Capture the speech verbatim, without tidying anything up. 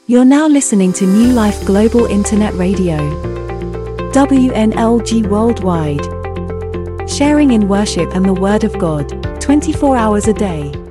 You're now listening to New Life Global Internet Radio, W N L G Worldwide, sharing in worship and the Word of God, twenty-four hours a day.